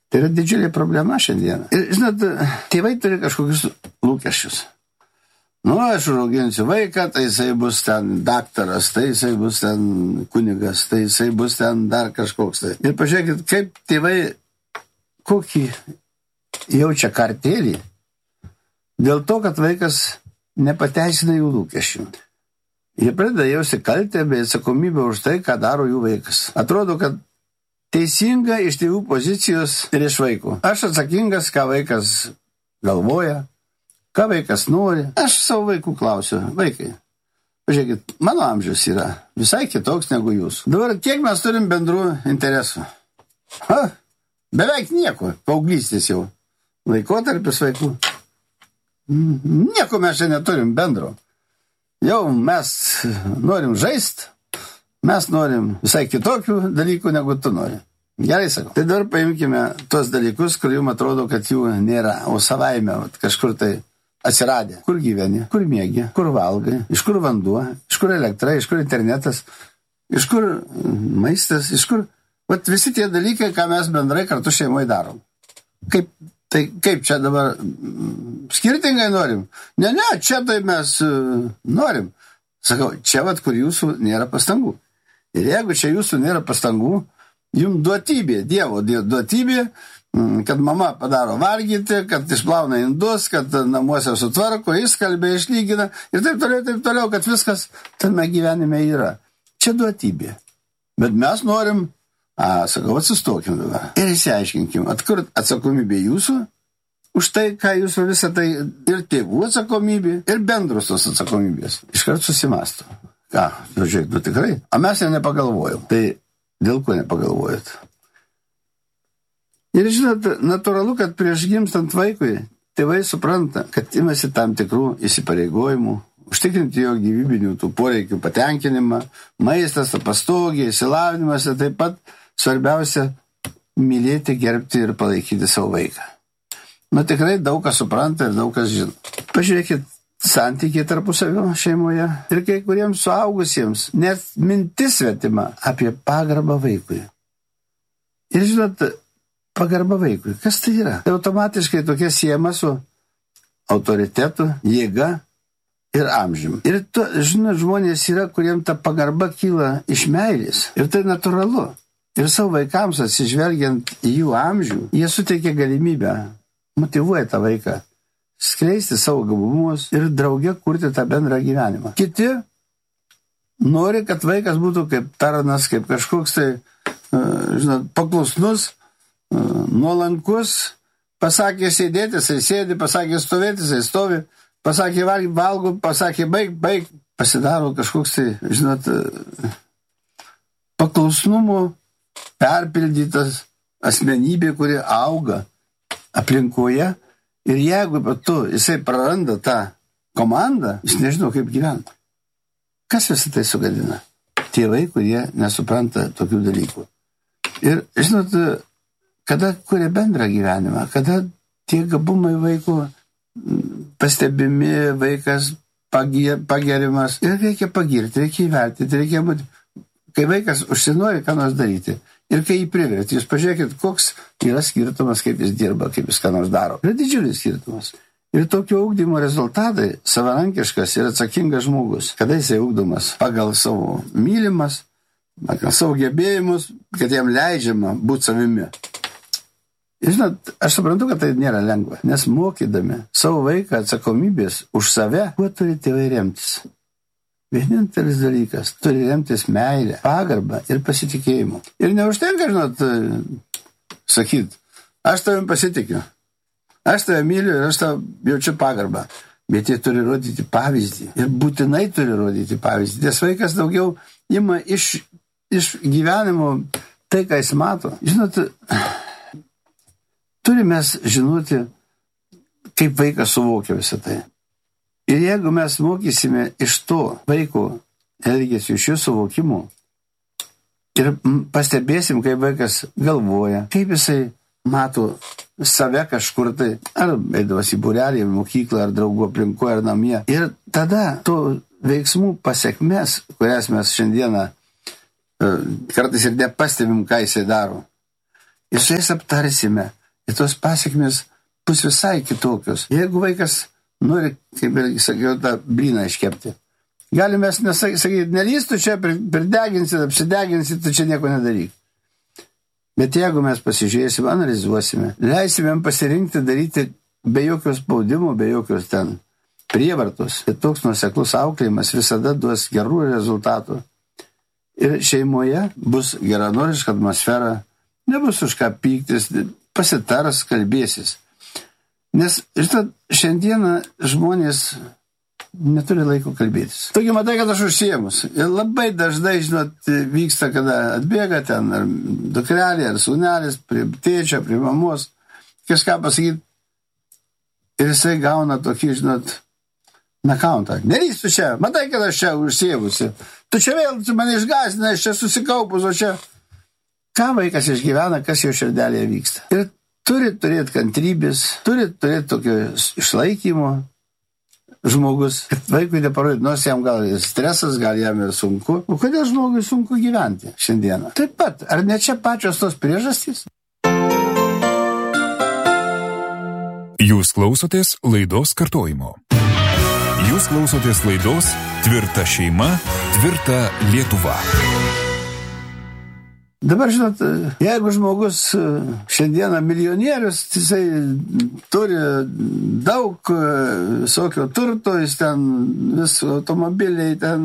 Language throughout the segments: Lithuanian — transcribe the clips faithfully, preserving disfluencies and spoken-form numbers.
Tai yra didžiulė problema šiandien. Ir, žinot, tėvai turi kažkokius lūkesčius. Nu, aš užauginsiu vaiką, tai jisai bus ten daktaras, tai jisai bus ten kunigas, tai jisai bus ten dar kažkoks. Tai. Ir pažiūrėkit, kaip tėvai, kokį jaučia kartėlį, dėl to, kad vaikas nepateisina jų lūkesčių. Jie pradeda jausti kaltę bei atsakomybę už tai, ką daro jų vaikas. Atrodo, kad teisinga iš tėvų pozicijos ir iš vaiko. Aš atsakingas, ką vaikas galvoja, ką vaikas nori. Aš savo vaikų klausiu, vaikai, pažiūrėkit, mano amžius yra visai kitoks negu jūs. Dabar kiek mes turim bendrų interesų? Ha, beveik nieko, paauglystės jau. Laikotarpis vaikų. Nieko mes čia neturim bendro. Jau mes norim žaist, mes norim visai kitokių dalykų, negu tu nori. Gerai sakau. Tai dabar paimkime tuos dalykus, kur jums atrodo, kad jų nėra, o savaime kažkur tai atsiradė. Kur gyveni, kur miegi, kur valgai, iš kur vanduo, iš kur elektra, iš kur internetas, iš kur maistas, iš kur... Vat visi tie dalykai, ką mes bendrai kartu šeimoje darom. Kaip, tai kaip čia dabar skirtingai norim? Ne, ne, čia tai mes uh, norim. Sakau, čia vat, kur jūsų nėra pastangų. Ir jeigu čia jūsų nėra pastangų, jums duotybė, Dievo duotybė, kad mama padaro valgyti, kad išplauna indus, kad namuose sutvarko, išskalbė, išlygina ir taip toliau, taip toliau, kad viskas tame gyvenime yra. Čia duotybė. Bet mes norim, a, sakau, atsistokim dabar ir išsiaiškinkim, atkur atsakomybė jūsų už tai, ką jūsų visą tai ir tėvų atsakomybė, ir bendros tos atsakomybės. Iškart susimasto. Ką, žiūrėk, tu tikrai? O mes jau nepagalvojom. Tai dėl ko nepagalvojat? Ir žinot, natūralu, kad prieš gimstant vaikui tėvai supranta, kad imasi tam tikrų įsipareigojimų, užtikrinti jo gyvybinių tų poreikių patenkinimą, maistas, pastogė, išsilavinimas ir taip pat svarbiausia mylėti, gerbti ir palaikyti savo vaiką. Nu tikrai daug kas supranta ir daug kas žino. Pažiūrėkit, santykiai tarpusavio šeimoje ir kai kuriems suaugusiems net mintis svetima apie pagarbą vaikui. Ir žinot, pagarba vaikui. Kas tai yra? Tai automatiškai tokia siejama su autoritetu, jėga ir amžiumi. Ir to, žinot, žmonės yra, kuriems ta pagarba kyla iš meilės. Ir tai natūralu. Ir savo vaikams atsižvelgiant į jų amžių, jie suteikia galimybę, motyvuoja tą vaiką, skleisti savo gabumus ir drauge kurti tą bendrą gyvenimą. Kiti nori, kad vaikas būtų kaip tarnas, kaip kažkoks tai, žinot, paklusnus, nuolankus, pasakė sėdėti, jisai sėdi, pasakė stovėti, jisai stovi, pasakė valgy, valgo, pasakė baig, baig, pasidaro kažkoks tai, žinot, paklusnumo perpildytas asmenybė, kuri auga aplinkoje ir jeigu tu, jisai praranda tą komandą, jis nežino, kaip gyventi. Kas visą tai sugadina? Tėvai, kurie nesupranta tokių dalykų. Ir, žinot, kada kuria bendrą gyvenimą, kada tie gabumai vaiko pastebimi, vaikas pagier, pagerimas, ir reikia pagirti, reikia įvertinti, reikia būti, kai vaikas užsinori ką nors daryti, ir kai jį priverti, jūs pažiūrėkit, koks yra skirtumas, kaip jis dirba, kaip jis ką nors daro. Yra didžiulis skirtumas. Ir tokio ugdymo rezultatai savarankiškas ir atsakingas žmogus, kada jisai ugdomas pagal savo mylimas, pagal savo gebėjimus, kad jam leidžiama būti savimi. Ir žinot, aš suprantu, kad tai nėra lengva, nes mokydami savo vaiką atsakomybės už save, kuo turi tėvai remtis? Vienintelis dalykas, turi remtis meilę, pagarbą ir pasitikėjimu. Ir neužtenka, žinot, sakyt, aš tavim pasitikiu, aš tave myliu ir aš tave jaučiu pagarbą. Bet jie turi rodyti pavyzdį. Ir būtinai turi rodyti pavyzdį. Nes vaikas daugiau ima iš, iš gyvenimo tai, ką jis mato. Žinot, turime žinoti, kaip vaikas suvokia visą tai. Ir jeigu mes mokysime iš to vaiko elgesio, iš jų suvokimų ir pastebėsim, kaip vaikas galvoja, kaip jisai mato save kažkur tai, ar eidamas į būrelį, mokyklą, ar draugų aplinkoje, ar namie. Ir tada to veiksmų pasekmes, kurias mes šiandieną kartais ir nepastebim, ką jisai daro. Ir su jais aptarsime, ir tos pasekmės bus visai kitokios. Jeigu vaikas nori, kaip ir sakiau, tą blyną iškepti, galime mes nesakyti, nelys tu čia, prideginsit, apsideginsit, tu čia nieko nedaryk. Bet jeigu mes pasižiūrėsim, analizuosime, leisime pasirinkti daryti be jokios spaudimo, be jokios ten prievartos, ir toks nuoseklus auklėjimas visada duos gerų rezultatų. Ir šeimoje bus geranoriška atmosfera, nebus už ką pyktis, pasitars, kalbėsis. Nes žinot, šiandieną žmonės neturi laiko kalbėtis. Togi matai, kad aš užsiemus. Ir labai dažnai, žinot, vyksta, kada atbėga ten ar dukrelė, ar sūnelis, prie tėčio, prie mamos, kažką pasakyti. Ir jisai gauna tokį, žinot, nakauntą. Nerys tu čia, matai, kad aš čia užsiemusi. Tu čia vėl tu mane išgąsdinai, aš čia susikaupus, o čia... Ką vaikas išgyvena, kas jo širdelėje vyksta. Ir turi turėti kantrybės, turi turėti tokio išlaikymo žmogus. Vaikui neparodyti, nors jam gal ir stresas, gal jam ir sunku. O kodėl žmogui sunku gyventi šiandieną? Taip pat, ar ne čia pačios tos priežastys? Jūs klausotės laidos kartojimo. Jūs klausotės laidos Tvirta šeima, tvirta Lietuva. Dabar, žinot, jeigu žmogus šiandieną milijonierius, jisai turi daug visokio turto, jis ten vis automobiliai ten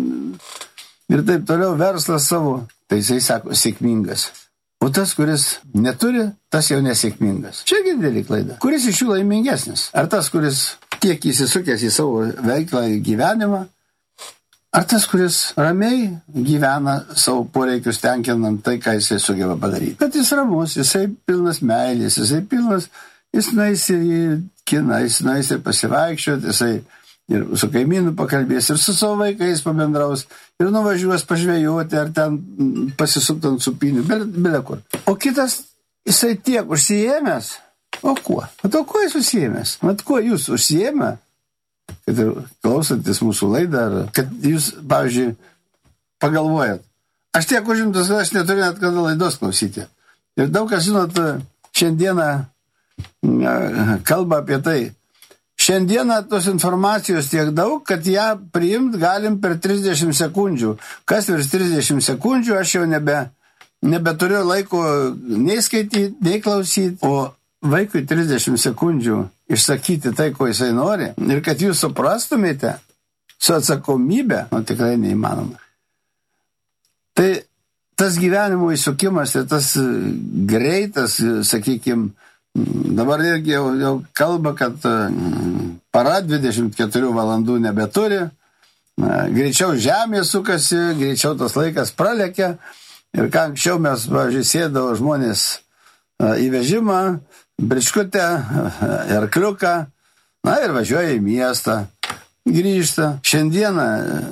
ir taip toliau, verslas savo, tai jisai sako sėkmingas. O tas, kuris neturi, tas jau nesėkmingas. Čia didelė klaida. Kuris iš jų laimingesnis? Ar tas, kuris tiek įsisukęs į savo veiklą, į gyvenimą, ar tas, kuris ramiai gyvena savo poreikius tenkinant tai, ką jisai sugeba padaryti. Bet jis ramus, jisai pilnas meilės, jisai pilnas, jis nueis į kiną, jis nueis ir pasivaikščioti, jisai ir su kaimynu pakalbės, ir su savo vaikais pabendraus, ir nuvažiuos pažvejoti, ar ten pasisukti ant supinių, bele kur. O kitas, jisai tiek užsiėmęs, o kuo? O to kuo jis užsiėmęs? Mat, kuo jūs užsiėmę? Kad ir klausantis mūsų laidą, ar kad jūs, pavyzdžiui, pagalvojat, aš tiek užimtas, kad aš neturiu net kada laidos klausyti. Ir daug kas, žinot, šiandieną kalba apie tai. Šiandieną tos informacijos tiek daug, kad ją priimt galim per trisdešimt sekundžių. Kas virš trisdešimt sekundžių, aš jau nebe, nebeturiu laiko nei skaityti, nei klausyti, o vaikui trisdešimt sekundžių išsakyti tai, ko jisai nori, ir kad jūs suprastumėte su atsakomybė, nu tikrai neįmanoma. Tai tas gyvenimo įsukimas ir tas greitas, sakykime, dabar irgi jau, jau kalba, kad para dvidešimt keturių valandų nebeturi, greičiau žemė sukasi, greičiau tas laikas pralekia, ir ką anksčiau mes, pavyzdžiui, sėdavo žmonės į vežimą, bričkutę, arkliuką, na ir važiuoja į miestą, grįžta. Šiandieną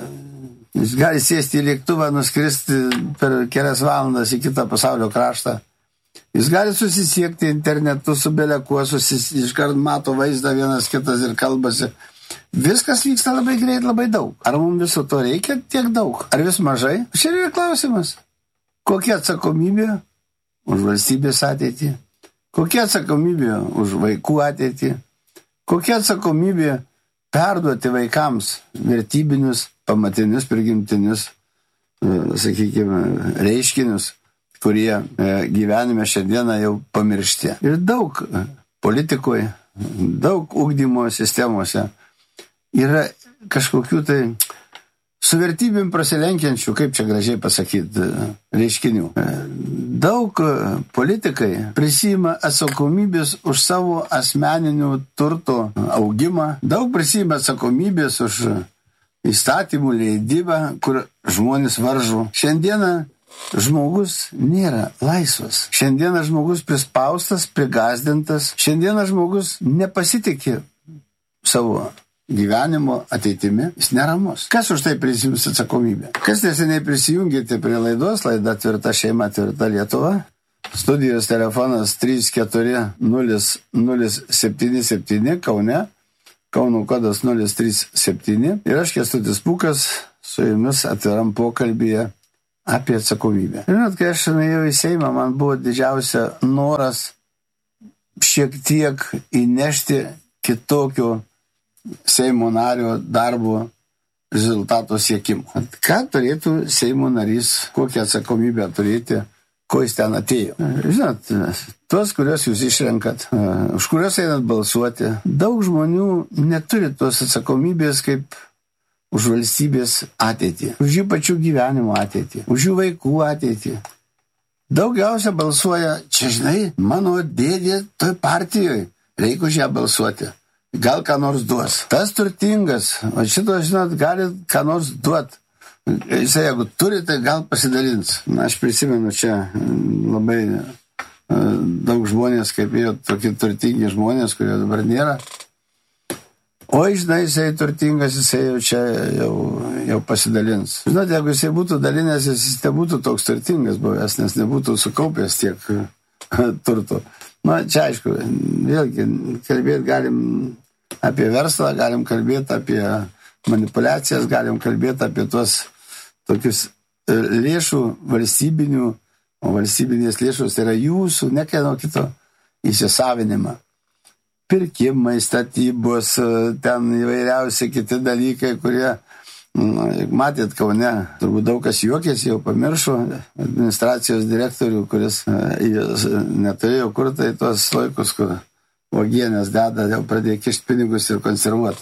jis gali sėsti į lėktuvą, nuskristi per kelias valandas į kitą pasaulio kraštą. Jis gali susisiekti internetu su belekuo, iškart mato vaizdą vienas kitas ir kalbasi. Viskas vyksta labai greit, labai daug. Ar mums viso to reikia tiek daug? Ar vis mažai? Čia yra klausimas. Kokia atsakomybė už valstybės ateitį? Kokia atsakomybė už vaikų ateitį? Kokia atsakomybė perduoti vaikams vertybinius, pamatinius, prigimtinius, sakykime, reiškinius, kurie gyvenime šiandieną jau pamiršti. Ir daug politikoje, daug ugdymo sistemose yra kažkokių tai su vertybėm prasilenkiančių, kaip čia gražiai pasakyti, reiškinių. Daug politikai prisima atsakomybės už savo asmeninių turto augimą, daug prisima atsakomybės už įstatymų leidybą, kur žmonės varžo. Šiandieną žmogus nėra laisvas. Šiandieną žmogus prispaustas, prigazdintas. Šiandieną žmogus nepasitikė savo gyvenimo ateitimi, jis neramus. Kas už tai prisims atsakomybę? Kas neseniai prisijungėte prie laidos, laida Tvirta šeima, tvirta Lietuva? Studijos telefonas trys keturi nulis nulis septyni septyni Kaune, Kauno kodas nulis trys septyni. Ir aš, Kęstutis Pūkas, su jumis atviram pokalbyje apie atsakomybę. Žinot, kai aš nuėjau į Seimą, man buvo didžiausia noras šiek tiek įnešti kitokio Seimo nario darbo rezultato siekimo. Ką turėtų Seimo narys, kokią atsakomybę turėti, ko jis ten atėjo. Žinot, tos, kurios jūs išrenkat, už kurios einat balsuoti, daug žmonių neturi tos atsakomybės kaip už valstybės ateitį, už jų pačių gyvenimo ateitį, už jų vaikų ateitį. Daugiausia balsuoja, čia žinai, mano dėdė toj partijoje, reikia už ją balsuoti. Gal ką nors duos. Tas turtingas, o šito, žinot, gali ką nors duot. Jisai, jeigu turi, tai gal pasidalins. Na, aš prisimenu čia labai daug žmonės, kaip jie tokie turtingi žmonės, kurie dabar nėra. O žinai, jisai turtingas, jisai jau čia jau, jau pasidalins. Žinot, jeigu jisai būtų dalinęs, jis nebūtų toks turtingas buvęs, nes nebūtų sukaupęs tiek turto. Na, čia aišku, vėlgi, kalbėti galim apie verslą, galim kalbėti apie manipulacijas, galim kalbėti apie tuos tokius lėšų valstybinių, o valstybinės lėšos yra jūsų, nekieno kito įsisavinimą. Pirkimai, statybos, ten įvairiausi kiti dalykai, kurie, matėt Kaune, turbūt daug kas juokėsi, jau pamiršo administracijos direktorių, kuris neturėjo kur tai tuos laikus, kur uogienės deda, jau pradėjo kišti pinigus ir konservuoti.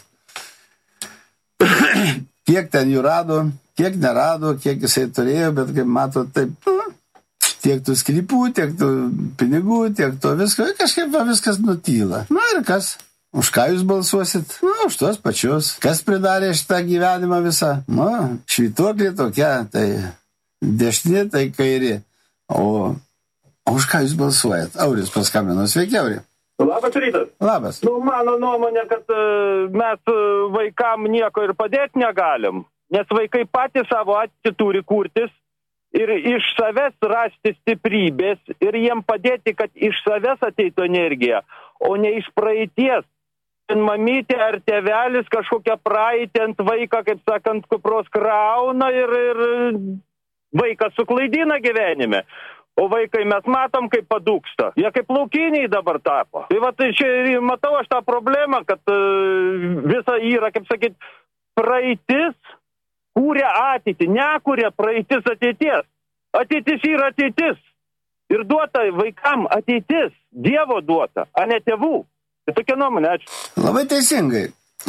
Kiek ten jų rado, kiek nerado, kiek jisai turėjo, bet kaip mato, taip, tiek tų sklypų, tiek tų pinigų, tiek to visko, kažkaip viskas nutyla. Na ir kas? Už ką jūs balsuosit? Na, už tos pačius. Kas pridarė šitą gyvenimą visą? Na, švytuoklė tokia, tai dešinė, tai kairė. O, o už ką jūs balsuojat? Auris paskambino. Sveiki, Auri. Labas rytas. Labas. Nu, mano nuomonė, kad uh, mes uh, vaikam nieko ir padėti negalim, nes vaikai patys savo ateitį turi kurtis ir iš savęs rasti stiprybės ir jiem padėti, kad iš savęs ateitų energija, o ne iš praeities. Mamytė ar tėvelis kažkokią praeitį ant vaiką, kaip sakant, kupros krauna ir, ir vaikas suklaidina gyvenime. O vaikai mes matom, kaip padūksta. Jie kaip laukiniai dabar tapo. Tai va, tai čia matau aš tą problemą, kad uh, visa yra, kaip sakyt, praeitis kūrė ateitį, nekūrė praeitis ateities. Ateitis yra ateitis. Ir duota vaikam ateitis, Dievo duota, a ne tėvų. Tai tokia nuomonė, ačiū. Labai teisingai.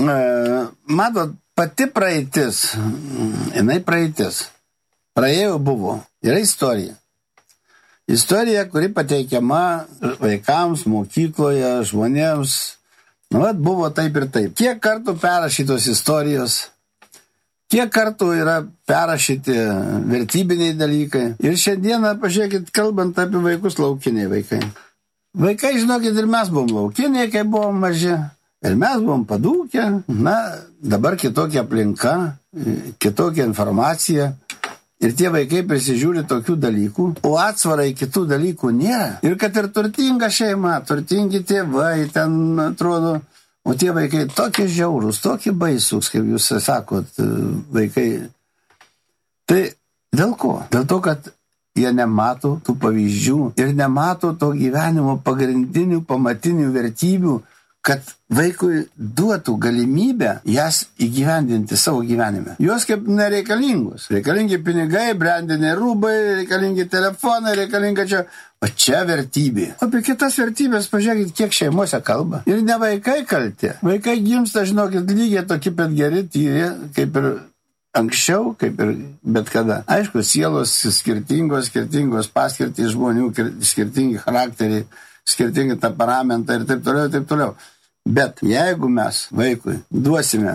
Matot, pati praeitis, jinai praeitis. Praėjo buvo. Yra istorija. Istorija, kuri pateikiama vaikams, mokykloje, žmonėms. Nu, vat, buvo taip ir taip. Kiek kartų perrašytos istorijos, kiek kartų yra perrašyti vertybiniai dalykai. Ir šiandieną, pažiūrėkit, kalbant apie vaikus, laukiniai vaikai. Vaikai, žinokit, ir mes buvom laukiniai, kai buvom maži. Ir mes buvom padūkę. Na, dabar kitokia aplinka, kitokia informacija. Ir tie vaikai prisižiūri tokių dalykų, o atsvarai kitų dalykų nėra. Ir kad ir turtinga šeima, turtingi tėvai, ten atrodo, o tie vaikai tokie žiaurūs, tokie baisūs, kaip jūs sakot, vaikai. Tai dėl ko? Dėl to, kad jie nemato tų pavyzdžių ir nemato to gyvenimo pagrindinių, pamatinių vertybių, kad vaikui duotų galimybę jas įgyvendinti savo gyvenime. Jos kaip nereikalingos. Reikalingi pinigai, brandiniai rūbai, reikalingi telefonai, reikalinga čia. O čia vertybė. O apie kitas vertybės, pažiūrėkit, kiek šeimose kalba. Ir ne vaikai kalti. Vaikai gimsta, žinokit, lygiai tokie pat geri, tyri, kaip ir anksčiau, kaip ir bet kada. Aišku, sielos skirtingos, skirtingos paskirtys žmonių, skirtingi charakteriai, skirtingi temperamentai ir taip toliau, ir taip toliau. Bet jeigu mes vaikui duosime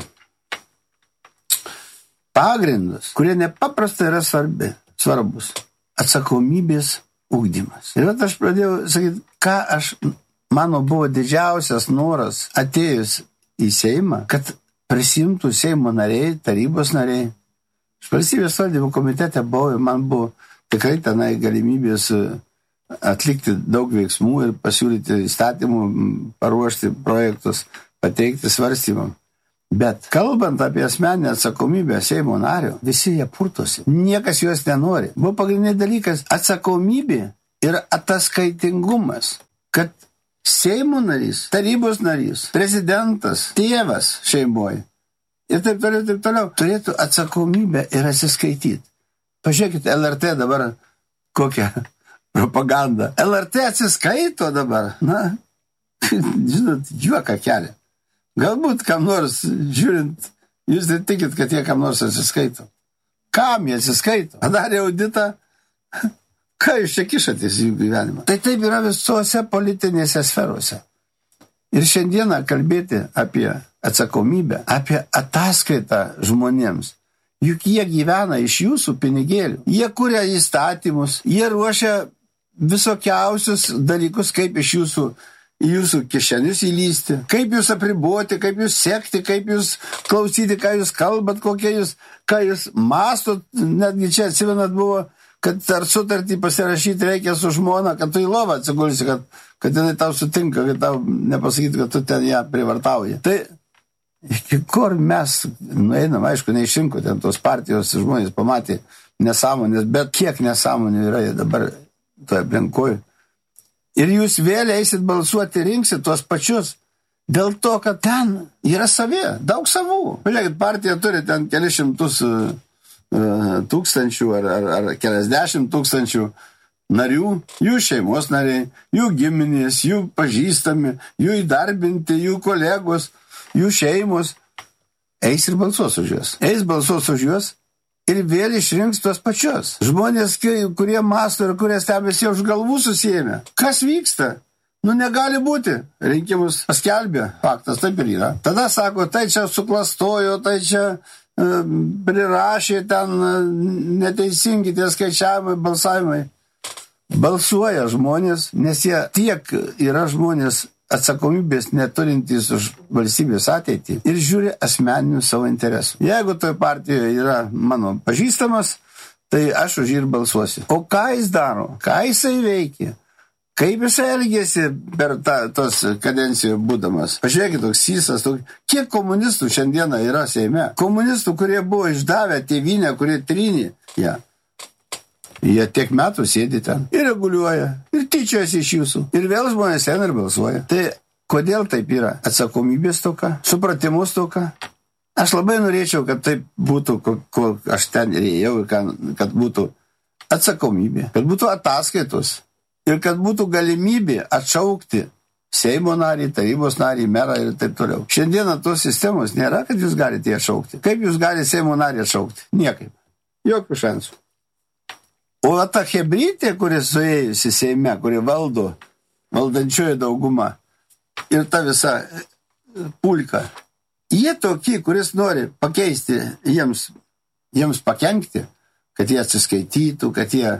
pagrindus, kurie nepaprastai yra svarbi, svarbus, atsakomybės ugdymas. Ir vat aš pradėjau sakyti, ką aš, mano buvo didžiausias noras atėjus į Seimą, kad prisimtų Seimo nariai, tarybos nariai. Aš valstybės valdymo komitete buvau ir man buvo tikrai tenai galimybės atlikti daug veiksmų ir pasiūlyti įstatymų, paruošti projektus, pateikti svarstymam. Bet kalbant apie asmeninę atsakomybę Seimo nario, visi jie purtosi. Niekas juos nenori. Buvo pagrindinis dalykas atsakomybė ir ataskaitingumas. Kad Seimo narys, tarybos narys, prezidentas, tėvas šeimoje. Ir taip toliau, taip toliau. Turėtų atsakomybę ir atsiskaityti. Pažiūrėkit, L R T dabar kokią propagandą. L R T atsiskaito dabar. Na, žinot, juoką kelia. Galbūt kam nors, žiūrint, jūs tai tikit, kad jie kam nors atsiskaito. Kam jie atsiskaito? Padarė auditą. Ką jūs čia kišatės į jų gyvenimą? Tai taip yra visose politinėse sferose. Ir šiandieną kalbėti apie atsakomybę, apie ataskaitą žmonėms. Juk jie gyvena iš jūsų pinigėlių. Jie kuria įstatymus, jie ruošia visokiausius dalykus, kaip iš jūsų, jūsų kišenius įlysti, kaip jūs apriboti, kaip jūs sekti, kaip jūs klausyti, ką jūs kalbat, kokie jūs, ką jūs mastot. Netgi čia atsimenat buvo, kad ar sutartį pasirašyti reikia su žmona, kad tu į lovą atsigulsi, kad, kad jinai tau sutinka, kad tau nepasakyti, kad tu ten ją privartauji. Tai iki kur mes nueinam, aišku, neišrinko ten tos partijos žmonės pamatė nesąmonės, bet kiek nesąmonių yra dabar toje aplinkoje. Ir jūs vėl eisit balsuoti, rinksit tuos pačius, dėl to, kad ten yra savie, daug savų. Pažiūrėkit, partija turi ten kelias šimtus tūkstančių ar, ar, ar keliasdešimt tūkstančių narių, jų šeimos nariai, jų giminės, jų pažįstami, jų įdarbinti, jų kolegos, jų šeimos, eis ir balsuos už juos. Eis balsuos už juos ir vėl išrinks tuos pačius. Žmonės, kurie masto ir kurie stebėsi už galvų susijėmė. Kas vyksta? Nu, negali būti. Rinkimus paskelbė. Faktas taip ir yra. Tada sako, tai čia suklastojo, tai čia prirašė ten neteisingi tie skaičiavimai, balsavimai. Balsuoja žmonės, nes jie tiek yra žmonės atsakomybės neturintys už valstybės ateitį ir žiūri asmeninių savo interesų. Jeigu toje partijoje yra mano pažįstamas, tai aš už jį ir balsuosiu. O ką jis daro? Ką jisai veikia? Kaip jisai elgėsi per tą, tos kadencijoje būdamas? Pažiūrėkit, toks sysas, toks... kiek komunistų šiandieną yra Seime? Komunistų, kurie buvo išdavę tėvynę, kurie trynė ją. Jie tiek metų sėdi ten ir reguliuoja, ir tyčiojasi iš jūsų. Ir vėl žmonės ten ir balsuoja. Tai kodėl taip yra? Atsakomybės toka, supratimus toka. Aš labai norėčiau, kad taip būtų, kol aš ten rėjau, kad būtų atsakomybė, kad būtų ataskaitos. Ir kad būtų galimybė atšaukti Seimo narį, tarybos narį, merą ir taip toliau. Šiandieną tos sistemos nėra, kad jūs galite atšaukti. Kaip jūs galite Seimo narį atšaukti? Niekaip. Jokių šansų. O ta hebrytė, kuri suėjusi Seime, kuri valdo, valdančioji dauguma ir ta visa pulka, jie tokie, kuris nori pakeisti jiems, jiems pakenkti, kad jie atsiskaitytų, kad jie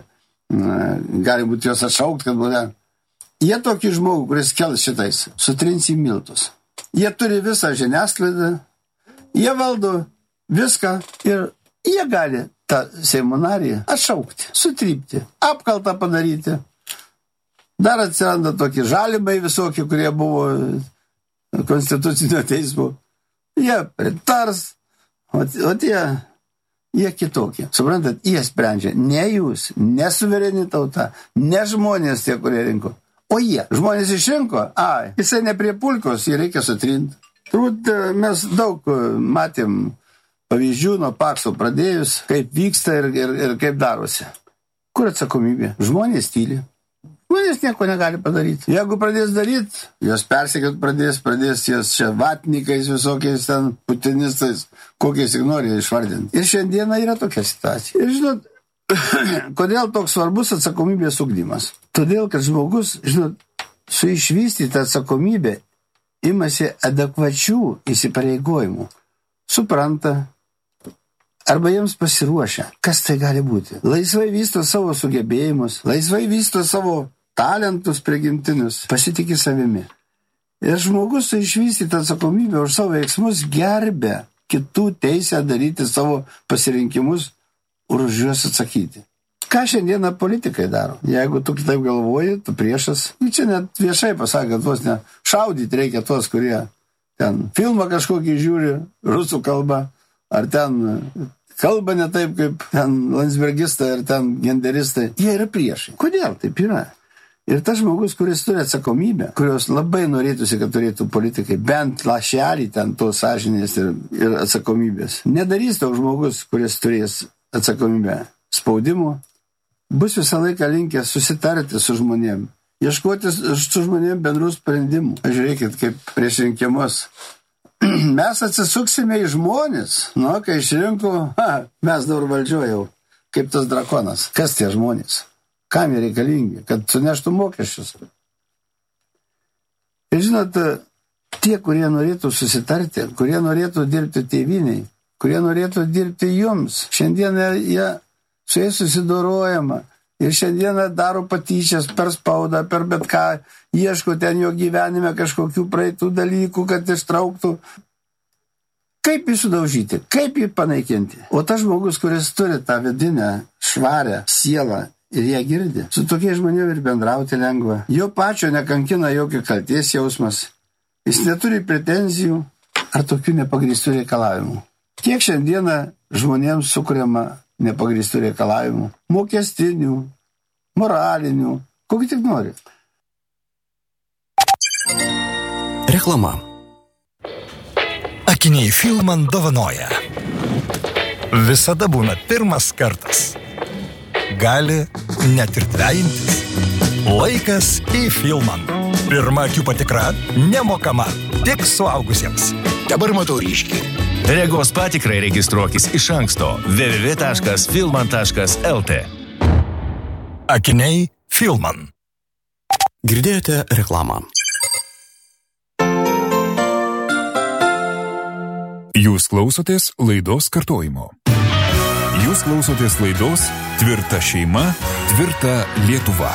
gali būti jos atšaukti, kad būtų. Jie tokį žmogų, kuris kels šitais, sutrins į miltus. Jie turi visą žiniasklaidą, jie valdo viską ir jie gali tą Seimo narį atšaukti, sutrypti, apkaltą padaryti. Dar atsiranda tokie žalimai visokie, kurie buvo konstitucinio teismo. Jie pritars, o, o tie... Jie kitokie. Suprantat, jie sprendžia. Ne jūs, ne suvereni tauta, ne žmonės tie, kurie rinko. O jie. Žmonės išrinko. Ai, jisai ne prie pulkos, jį reikia sutrinti. Turbūt mes daug matėm pavyzdžių nuo Pakso pradėjus, kaip vyksta ir, ir, ir kaip darosi. Kur atsakomybė? Žmonės tyli. Žmonės nieko negali padaryti. Jeigu pradės daryti, jos persekiot pradės, pradės jos čia vatnikais, visokiais ten putinistais, kokiais tik nori išvardinti. Ir šiandieną yra tokia situacija. Ir žinot, kodėl toks svarbus atsakomybės ugdymas? Todėl, kad žmogus, žinot, su išvystyta atsakomybė imasi adekvačių įsipareigojimų. Supranta, arba jiems pasiruošia. Kas tai gali būti? Laisvai vysto savo sugebėjimus, laisvai vysto savo talentus prigimtinius, pasitikė savimi. Ir žmogus su išvystyta atsakomybė už savo veiksmus gerbė kitų teisę daryti savo pasirinkimus ir už juos atsakyti. Ką šiandieną politikai daro? Jeigu tu kitaip galvoji, tu priešas. Ir čia net viešai pasakė, kad vos ne šaudyti reikia tuos, kurie ten filmą kažkokį žiūri, rusų kalbą, ar ten kalba ne taip, kaip ten landsbergistai, ar ten genderistai. Jie yra priešai. Kodėl taip yra? Ir tas žmogus, kuris turi atsakomybę, kurios labai norėtųsi, kad turėtų politikai, bent lašelį ten tos sąžinės ir, ir atsakomybės. Nedarys toks žmogus, kuris turės atsakomybę spaudimų, bus visą laiką linkęs susitarti su žmonėm, ieškoti su žmonėm bendrų sprendimų. Žiūrėkit, kaip prieš rinkimus. Mes atsisuksime į žmonės, nu, kai išrinko, ha, mes dabar valdžiojau, kaip tas drakonas. Kas tie žmonės? Kam jie reikalingi? Kad suneštų mokesčius. Ir žinot, tie, kurie norėtų susitarti, kurie norėtų dirbti tėvyniai, kurie norėtų dirbti jums, šiandieną jie su jais susidorojama ir šiandieną daro patyčias per spaudą, per bet ką, ieško ten jo gyvenime kažkokių praeitų dalykų, kad ištrauktų. Kaip jį sudaužyti? Kaip jį panaikinti? O tas žmogus, kuris turi tą vidinę, švarę sielą, ir jie girdi. Su tokiais žmonėmis ir bendrauti lengva. Jo pačio nekankina jokio kalties jausmas. Jis neturi pretenzijų ar tokių nepagrįstų reikalavimų. Kiek šiandieną žmonėms sukuriama nepagrįstų reikalavimų? Mokestinių, moralinių, kokį tik nori. Reklama. Akiniai Filman dovanoja. Visada būna pirmas kartas. Gali net ir dvejintis. Laikas į Filman. Pirma akių patikra nemokama, tik suaugusiems. Dabar matau ryškiai. Regos patikrai registruokis iš anksto w w w taškas filman taškas l t. Akiniai Filman. Girdėjote reklamą. Jūs klausotės laidos kartojimo. Jūs klausotės laidos Tvirta šeima, tvirta Lietuva.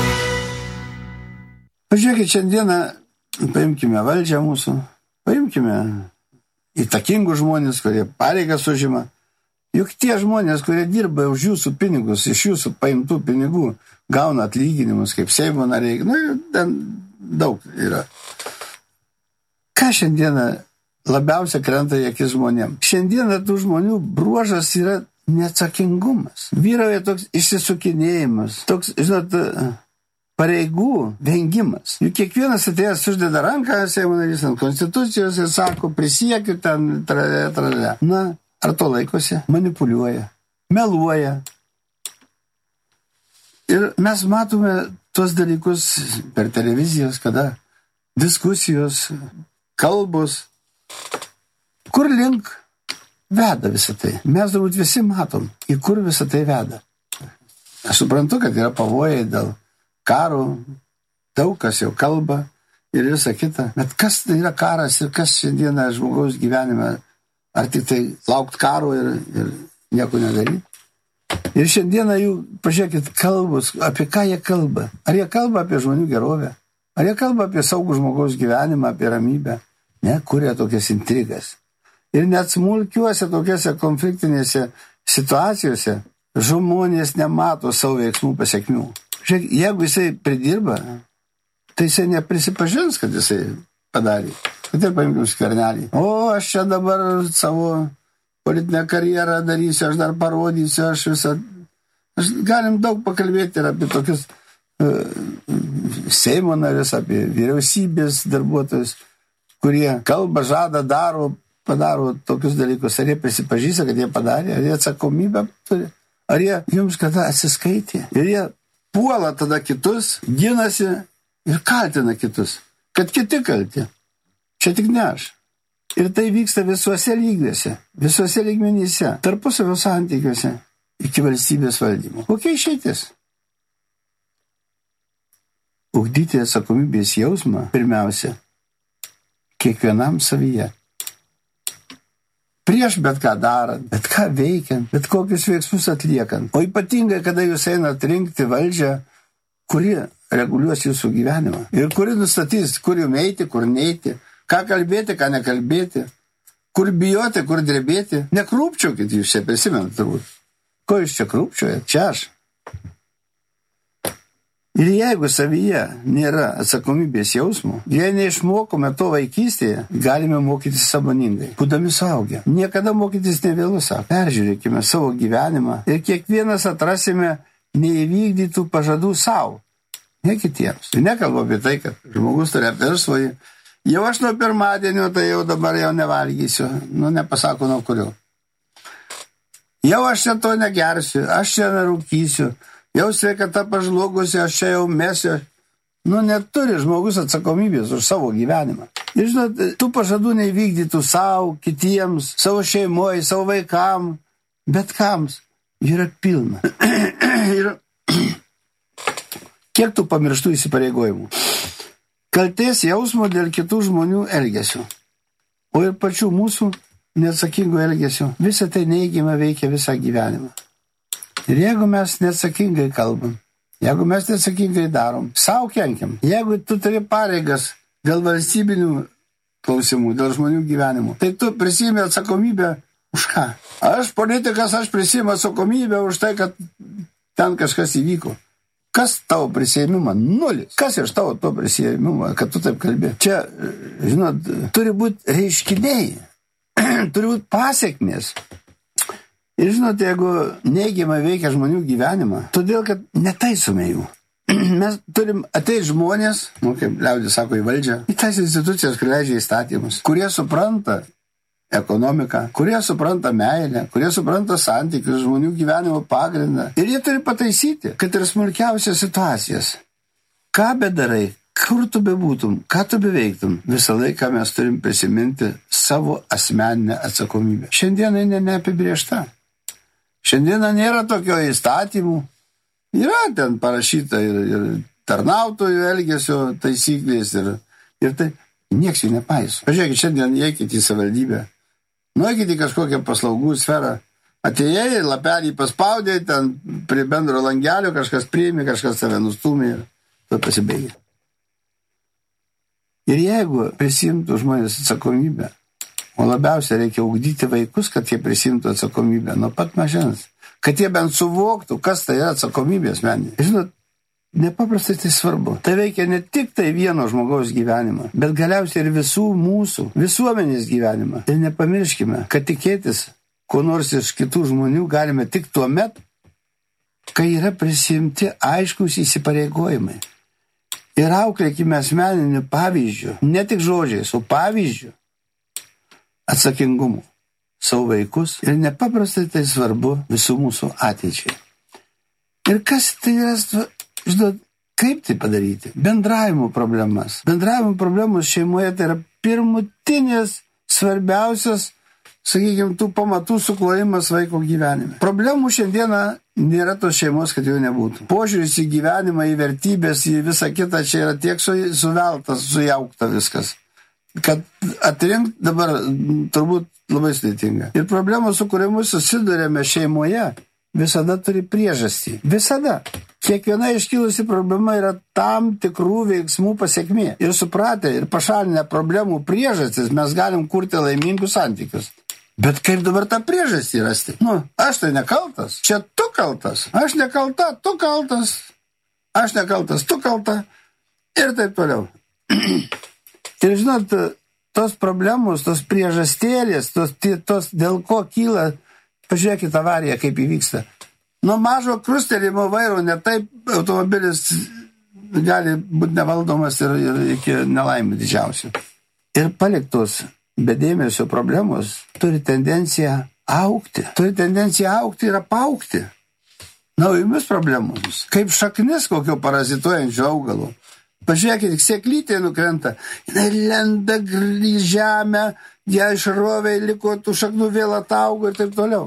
Pažiūrėkit, šiandieną paimkime valdžią mūsų, paimkime įtakingų žmonės, kurie pareigas užima. Juk tie žmonės, kurie dirba už jūsų pinigus, iš jūsų paimtų pinigų, gauna atlyginimus kaip Seimo nariai, nu, ten daug yra. Ką šiandieną labiausia krenta į akis žmonėm? Šiandieną tų žmonių bruožas yra neatsakingumas. Vyrauja toks išsisukinėjimas, toks, žinot, pareigų vengimas. Juk kiekvienas atėjęs uždeda ranką Seimo narys ant konstitucijos ir sako, prisiekiu ten, tralė, tralė. Na, ar to laikosi? Manipuliuoja, meluoja. Ir mes matome tuos dalykus per televizijos, kada diskusijos, kalbos, kur link veda visą tai. Mes turbūt visi matom, į kur visą tai veda. Aš suprantu, kad yra pavojai dėl karo, daug kas jau kalba ir visa kita. Bet kas tai yra karas ir kas šiandieną žmogaus gyvenime, ar tik tai laukt karo ir, ir nieko nedaryti? Ir šiandieną jų, pažiūrėkit, kalbos, apie ką jie kalba. Ar jie kalba apie žmonių gerovę? Ar jie kalba apie saugų žmogaus gyvenimą, apie ramybę? Ne, kuria tokias intrigas. Ir net smulkiuose tokiuose konfliktinėse situacijose žmonės nemato savo veiksmų pasiekmių. Žiūrėk, jeigu jisai pridirba, tai jisai neprisipažins, kad jisai padarė. Kad ir paimkim Skvernelį. O, aš čia dabar savo politinę karjerą darysiu, aš dar parodysiu, aš visą... Aš galim daug pakalbėti ir apie tokius uh, Seimo narius, apie vyriausybės darbuotojus, kurie kalba, žada, daro, padaro tokius dalykus. Ar jie prisipažįsta, kad jie padarė, ar jie atsakomybę turi, ar jie jums kada atsiskaitė. Ir jie puola tada kitus, ginasi ir kaltina kitus, kad kiti kalti. Čia tik ne aš. Ir tai vyksta visuose lygmėse, visuose lygmenyse, tarpusavio santykiuose iki valstybės valdymo. Kokia išeitis? Ugdyti atsakomybės jausmą pirmiausia kiekvienam savyje. Prieš bet ką darant, bet ką veikiant, bet kokius veiksmus atliekant. O ypatingai, kada jūs einat rinkti valdžią, kuri reguliuos jūsų gyvenimą. Ir kuri nustatys, kur jums eiti, kur neiti, ką kalbėti, ką nekalbėti, kur bijoti, kur drebėti. Nekrūpčiokit, jūs čia prisimenat turbūt. Ko jūs čia krūpčiojat? Čia aš. Ir jeigu savyje nėra atsakomybės jausmo, jei neišmokome to vaikystėje, galime mokytis sąmoningai, būdami suaugę. Niekada mokytis nevėlu, sako. Peržiūrėkime savo gyvenimą ir kiekvienas atrasime neįvykdytų pažadų savo. ne kitiems. Ir nekalbu apie tai, kad žmogus turi apversvojį. Jau aš nuo pirmadienio, tai jau dabar jau nevalgysiu. Nu, nepasako nuo kurio. Jau aš čia to negersiu, aš čia nerūkysiu. Jau sveikata pažlugusi, aš čia jau mesiu. Nu, neturi žmogus atsakomybės už savo gyvenimą. Ir žinot, tų pažadų neįvykdytų savo, kitiems, savo šeimoje, savo vaikam, bet kams. Yra pilna. Ir kiek tų pamirštų įsipareigojimų. Kaltės jausmo dėl kitų žmonių elgesio. O ir pačių mūsų neatsakingo elgesio. Visą tai neigiamai veikia visą gyvenimą. Ir jeigu mes neatsakingai kalbam, jeigu mes neatsakingai darom, savo kenkiam, jeigu tu turi pareigas dėl valstybinių klausimų, dėl žmonių gyvenimų, tai tu prisimi atsakomybę už ką? Aš politikas, aš prisimu atsakomybę už tai, kad ten kažkas įvyko. Kas tavo prisėmimą? Nulis. Kas iš tavo to prisėmimą, kad tu taip kalbė? Čia, žinot, turi būti reiškiniai, turi būti pasiekmės. Ir žinot, jeigu neigiamai veikia žmonių gyvenimą, todėl, kad netaisome jų. Mes turim ateiti žmonės, nu, kaip liaudis sako, į valdžią, į tas institucijas, kur leidžia įstatymus, kurie supranta ekonomiką, kurie supranta meilę, kurie supranta santykius, žmonių gyvenimo pagrindą. Ir jie turi pataisyti, kad ir smulkiausias situacijas. Ką bedarai, kur tu bebūtum, ką tu beveiktum, visą laiką mes turim prisiminti savo asmeninę atsakomybę. Šiandieną ne neapibriešta. Šiandieną nėra tokio įstatymų. Yra ten parašyta ir, ir tarnautojų elgesio taisyklės ir, ir tai nieks jų nepaiso. Pažiūrėkit, šiandien eikit į savivaldybę. Nuėkit į kažkokią paslaugų sferą. Atėjai, lapelį paspaudė, ten prie bendro langelio kažkas priėmė, kažkas save nustumė ir to pasibaigė. Ir jeigu prisimtų žmonės atsakomybę, o labiausiai reikia ugdyti vaikus, kad jie prisimtų atsakomybę nuo pat mažens, kad jie bent suvoktų, kas tai yra atsakomybė asmeninė. Žinot, nepaprastai tai svarbu. Tai veikia ne tik tai vieno žmogaus gyvenimą, bet galiausiai ir visų mūsų visuomenės gyvenimą. Ir nepamirškime, kad tikėtis ko nors iš kitų žmonių galime tik tuo met, kai yra prisimti aiškus įsipareigojimai. Ir auklėkime asmeniniu pavyzdžiu, ne tik žodžiais, o pavyzdžiu atsakingumu savo vaikus. Ir nepaprastai tai svarbu visų mūsų ateičiai. Ir kas tai yra... Žinot, kaip tai padaryti? Bendravimo problemas. Bendravimo problemos šeimoje tai yra pirmutinės, svarbiausias, sakykime, tų pamatų suklojimas vaiko gyvenime. Problemų šiandieną nėra tos šeimos, kad jų nebūtų. Požiūris į gyvenimą, į vertybės, į visą kitą čia yra tiek su, suveltas, sujaukta viskas, kad atrinkti dabar turbūt labai sudėtinga. Ir problemos, su kuriamis susidurėme šeimoje, visada turi priežastį. Visada. Kiekviena iškilusi problema yra tam tikrų veiksmų pasiekmė. Ir supratę ir pašalinę problemų priežastis mes galim kurti laimingus santykius. Bet kaip dabar tą priežastį rasti? Nu, aš tai nekaltas. Čia tu kaltas. Aš nekalta, tu kaltas. Aš nekaltas, tu kalta. Ir taip toliau. Ir žinot, tos problemos, tos priežastėlės, tos, tos dėl ko kyla. Pažiūrėkit avariją, kaip įvyksta. Nuo mažo krustelimo vairo netaip automobilis gali būti nevaldomas ir, ir iki nelaimė didžiausių. Ir paliktos be dėmesio problemos turi tendenciją augti. Turi tendenciją augti ir apaugti naujomis problemomis. Kaip šaknis kokio parazituojančio augalo. Pažiūrėkit, sėklytė nukrenta, jinai lenda į žemę, ją išrovė, liko tų šaknų vėl ataugo ir taip toliau.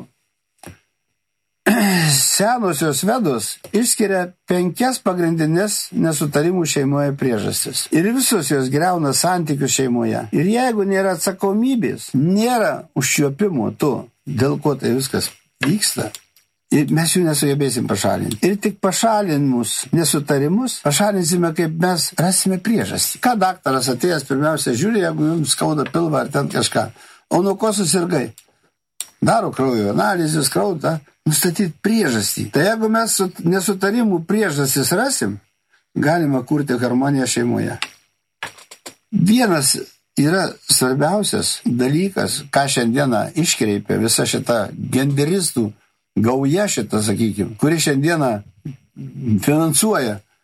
Senosios vedos išskiria penkias pagrindinės nesutarimų šeimoje priežastis. Ir visos jos griauna santykių šeimoje. Ir jeigu nėra atsakomybės, nėra užčiuopimo to, dėl ko tai viskas vyksta, ir mes jų nesugebėsim pašalinti. Ir tik pašalinimus nesutarimus pašalinsime, kaip mes rasime priežastį. Ką daktaras atėjęs pirmiausia žiūri, jeigu jums skauda pilvą ar ten kažką. O nuo ko susirgai? Daro kraujo analizės, kraudą, nustatyti priežastį. Tai jeigu mes nesutarimų priežastis rasim, galima kurti harmoniją šeimoje. Vienas yra svarbiausias dalykas, ką šiandieną iškreipia visa šita genderistų gauja šita, sakykime, kuri šiandieną finansuoja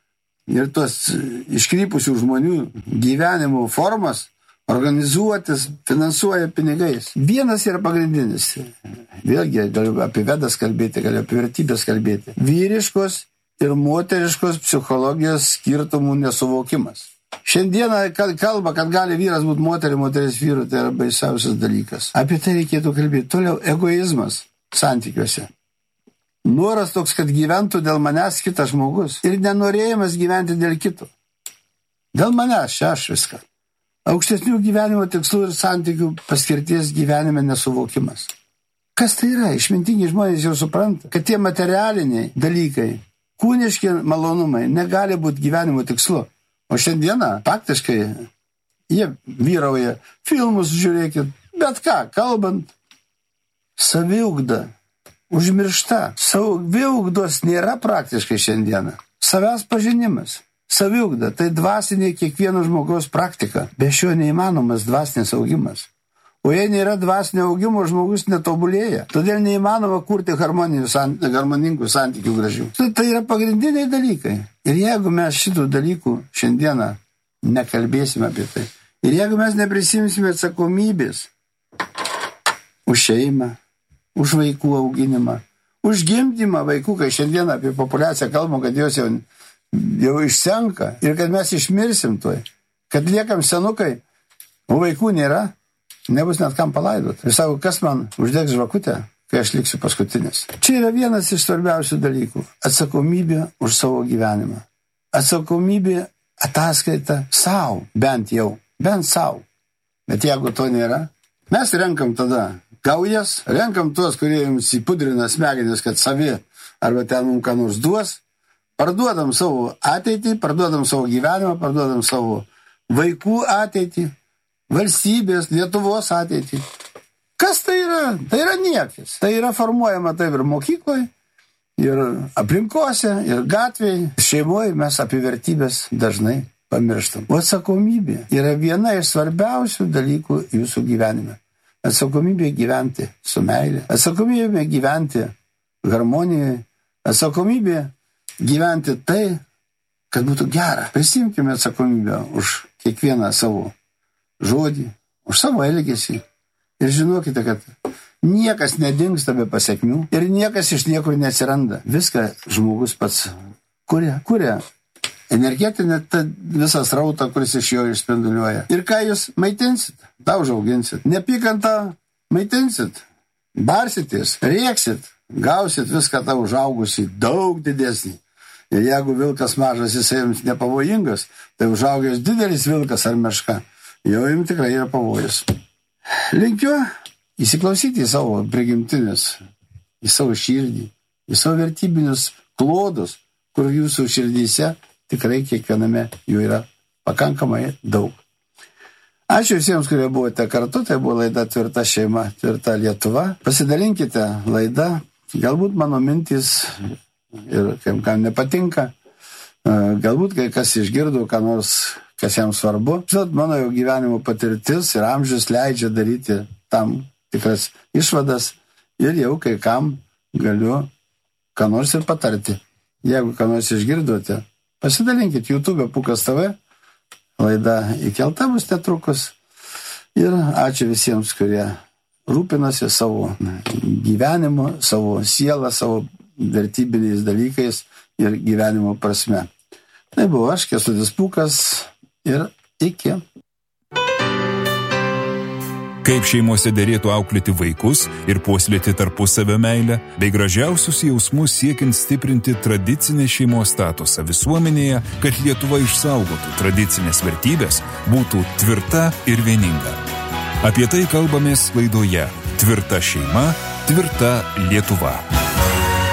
ir tos iškrypusių žmonių gyvenimo formas organizuotis finansuoja pinigais. Vienas yra pagrindinis. Vėlgi, galiu apie vedas kalbėti, galiu apie vertybės kalbėti. Vyriškos ir moteriškos psichologijos skirtumų nesuvokimas. Šiandieną kalba, kad gali vyras būti moterį, moteris vyrų, tai yra baisiausias dalykas. Apie tai reikėtų kalbėti. Toliau, egoizmas santykiuose. Noras toks, kad gyventų dėl manęs kitas žmogus ir nenorėjimas gyventi dėl kito. Dėl manęs, čia aš viską. Aukštesnių gyvenimo tikslų ir santykių paskirties gyvenime nesuvokimas. Kas tai yra? Išmintingi žmonės jau supranta, kad tie materialiniai dalykai, kūniški malonumai negali būti gyvenimo tikslu. O šiandieną faktiškai jie vyrauja filmus, žiūrėkit, bet ką, kalbant, saviugda, užmiršta. Saviugdos nėra praktiškai šiandieną. Savęs pažinimas. Saviugda, tai dvasinė kiekvieno žmogaus praktika. Be šio neįmanomas dvasinis augimas. O jei nėra dvasinio augimo, žmogus netobulėja. Todėl neįmanoma kurti harmoningų santykių gražių. Tai, tai yra pagrindiniai dalykai. Ir jeigu mes šitų dalykų šiandieną nekalbėsime apie tai, ir jeigu mes neprisimsime atsakomybės už šeimą, už vaikų auginimą, už gimdymą vaikų, kai šiandieną apie populiaciją kalbam, kad jos jau jau išsenka ir kad mes išmirsim tuoj, kad liekam senukai, o vaikų nėra, nebus net kam palaidot. Ir sako, kas man uždegs žvakutę, kai aš liksiu paskutinis. Čia yra vienas iš svarbiausių dalykų. Atsakomybė už savo gyvenimą. Atsakomybė ataskaita savo, bent jau, bent savo. Bet jeigu to nėra, mes renkam tada gaujas, renkam tuos, kurie jums įpudrina smegenis, kad savi arba ten mums ką nors duos, parduodam savo ateitį, parduodam savo gyvenimą, parduodam savo vaikų ateitį, valstybės, Lietuvos ateitį. Kas tai yra? Tai yra niekis. Tai yra formuojama taip ir mokykloje, ir aplinkose, ir gatvėje. Šeimoje mes apie vertybės dažnai pamirštam. O atsakomybė yra viena iš svarbiausių dalykų jūsų gyvenime. Atsakomybė gyventi su meilė, atsakomybė gyventi harmonijoje, atsakomybė gyventi tai, kad būtų gera. Prisimkime atsakomybę už kiekvieną savo žodį, už savo elgesį. Ir žinokite, kad niekas nedingsta be pasiekmių ir niekas iš niekur neatsiranda. Viską žmogus pats kuria, kuria energetinę visą srautą, kuris iš jo išspinduliuoja. Ir ką jūs maitinsit, tą užauginsit. Nepykantą maitinsit, barsitės, rėksit, gausit viską tą užaugusį daug didesnį. Ir jeigu vilkas mažas, jisai jums nepavojingas, tai užaugęs didelis vilkas ar meška, jau jums tikrai yra pavojus. Linkiu įsiklausyti į savo prigimtinius, į savo širdį, į savo vertybinius klodus, kur jūsų širdyse tikrai kiekviename jų yra pakankamai daug. Ačiū visiems, kurie buvote kartu, tai buvo laida Tvirta šeima, Tvirta Lietuva. Pasidalinkite laidą, galbūt mano mintis ir kam nepatinka, galbūt kai kas išgirdo, ką nors, kas jam svarbu. Žinot, mano jau gyvenimo patirtis ir amžius leidžia daryti tam tikras išvadas ir jau kai kam galiu ką nors ir patarti. Jeigu ką nors išgirdote, pasidalinkit YouTube Pūkas T V, laida įkelta bus netrukus. Ir ačiū visiems, kurie rūpinasi savo gyvenimu, savo sielą, savo vertybiniais dalykais ir gyvenimo prasme. Tai buvo aš, Kęstutis Pūkas, ir iki. Kaip šeimose derėtų auklėti vaikus ir puoselėti tarpusavio meilę, bei gražiausius jausmus siekiant stiprinti tradicinę šeimos statusą visuomenėje, kad Lietuva išsaugotų tradicinės vertybės, būtų tvirta ir vieninga. Apie tai kalbamės laidoje Tvirta šeima, Tvirta Lietuva.